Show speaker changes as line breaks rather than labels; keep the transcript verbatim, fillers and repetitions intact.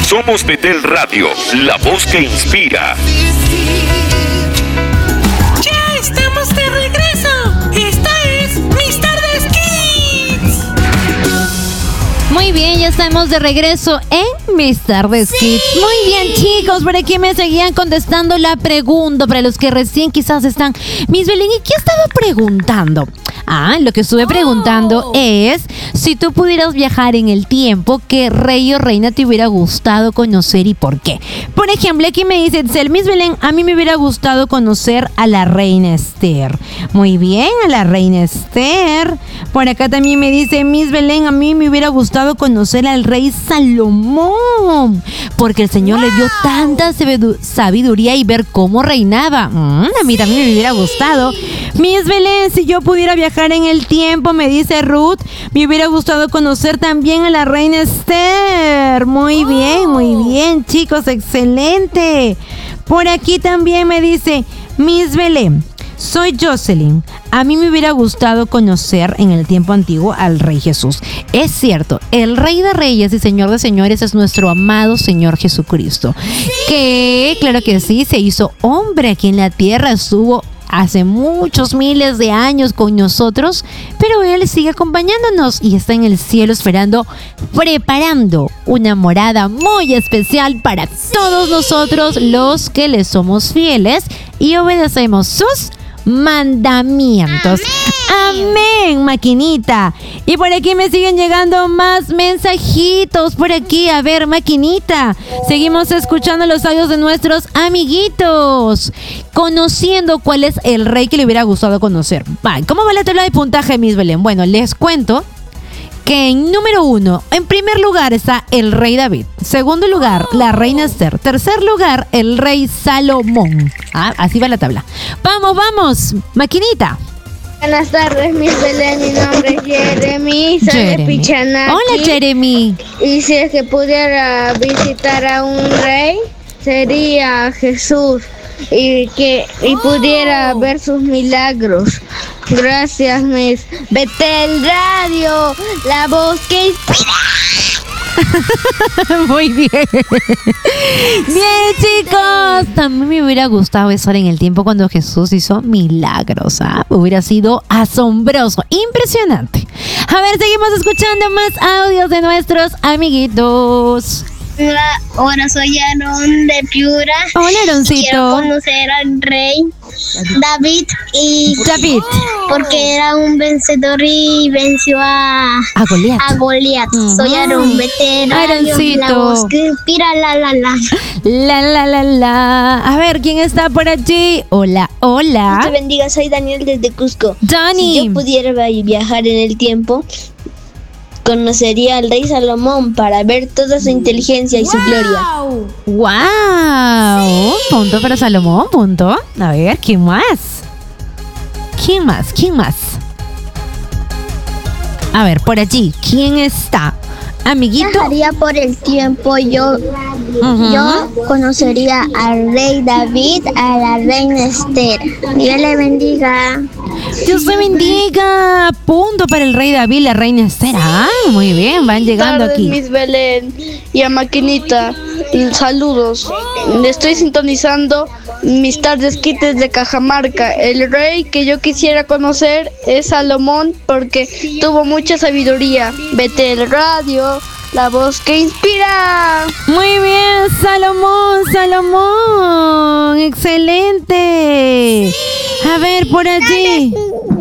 Somos Betel Radio, la voz que inspira.
¡Ya estamos de regreso! ¡Esta es Mis Tardes Kids!
Muy bien, ya estamos de regreso en Mis Tardes
¡Sí!
Kids. Muy bien, chicos, por aquí me seguían contestando la pregunta para los que recién quizás están. Miss Belén, ¿y qué estaba preguntando? Ah, lo que estuve preguntando
Oh.
es si tú pudieras viajar en el tiempo, ¿qué rey o reina te hubiera gustado conocer y por qué? Por ejemplo, aquí me dice Itzel, Miss Belén, a mí me hubiera gustado conocer a la reina Esther. Muy bien, a la reina Esther. Por acá también me dice Miss Belén, a mí me hubiera gustado conocer al rey Salomón, porque el Señor wow. le dio tanta sabiduría y ver cómo reinaba. Mm, a mí también me hubiera gustado. Miss Belén, si yo pudiera viajar en el tiempo, me dice Ruth, me hubiera gustado conocer también a la reina Esther. Muy bien, muy bien, chicos, excelente. Por aquí también me dice Miss Belén, soy Jocelyn. A mí me hubiera gustado conocer en el tiempo antiguo al Rey Jesús. Es cierto, el Rey de Reyes y Señor de Señores es nuestro amado Señor Jesucristo. ¿Sí? Que, claro que sí, se hizo hombre aquí en la tierra, estuvo hace muchos miles de años con nosotros, pero Él sigue acompañándonos y está en el cielo esperando, preparando una morada muy especial para todos nosotros los que le somos fieles y obedecemos sus mandamientos. Amén. Amén, maquinita. Y por aquí me siguen llegando más mensajitos. Por aquí, a ver, maquinita. Seguimos escuchando los audios de nuestros amiguitos, conociendo cuál es el rey que le hubiera gustado conocer. Bye. ¿Cómo va la tabla de puntaje, Miss Belén? Bueno, les cuento que en número uno, en primer lugar está el rey David. Segundo lugar, la reina Esther. Tercer lugar, el rey Salomón. Ah, así va la tabla. Vamos, vamos, maquinita.
Buenas tardes, Miss Belén. Mi nombre es Jeremy. Soy
Jeremy.
de Pichanaki.
Hola, Jeremy.
Y si es que pudiera visitar a un rey, sería Jesús. Y que y pudiera ver sus milagros. Gracias, Miss Betel Radio, la voz que inspira.
Muy bien. Bien, chicos. También me hubiera gustado estar en el tiempo cuando Jesús hizo milagros. ¿Ah? Hubiera sido asombroso, impresionante. A ver, seguimos escuchando más audios de nuestros amiguitos.
Hola, ahora soy Aaron de Piura.
Hola, Aaroncito.
Quiero conocer al rey David y
David,
porque era un vencedor y venció a
a Goliat.
a Goliat.
Uh-huh.
Soy Aaron Veterano.
Aaroncito.
La voz que inspira, la la la.
La la la la. A ver, ¿quién está por allí? Hola,
Dios te
hola.
bendiga, soy Daniel desde Cusco.
Dani.
Si yo pudiera viajar en el tiempo, conocería al rey Salomón para ver toda su inteligencia y su gloria.
¡Wow! Punto para Salomón, punto. A ver, ¿quién más? ¿Quién más? ¿Quién más? A ver, por allí, ¿quién está? Amiguito.
Viajaría por el tiempo, yo,
Uh-huh.
yo conocería al rey David, a la reina Esther. Dios le bendiga.
Dios te bendiga. Punto para el rey David, la reina Esther. Ah, muy bien, van llegando
Tardes,
aquí.
Miss Belén y a Maquinita, saludos. Estoy sintonizando Mis Tardes Kids de Cajamarca. El rey que yo quisiera conocer es Salomón porque tuvo mucha sabiduría. Betel Radio, la voz que inspira.
Muy bien, Salomón, Salomón. Excelente. A ver, por allí.